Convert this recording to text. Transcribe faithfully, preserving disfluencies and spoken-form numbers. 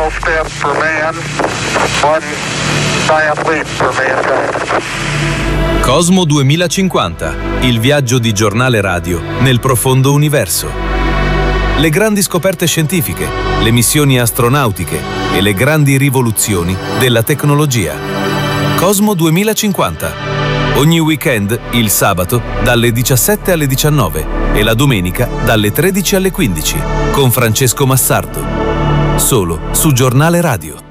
small step for man, one giant leap for mankind. Cosmo duemilacinquanta, il viaggio di Giornale Radio nel profondo universo. Le grandi scoperte scientifiche, le missioni astronautiche e le grandi rivoluzioni della tecnologia. Cosmo duemilacinquanta. Ogni weekend, il sabato, dalle diciassette alle diciannove e la domenica dalle tredici alle quindici, con Francesco Massardo. Solo su Giornale Radio.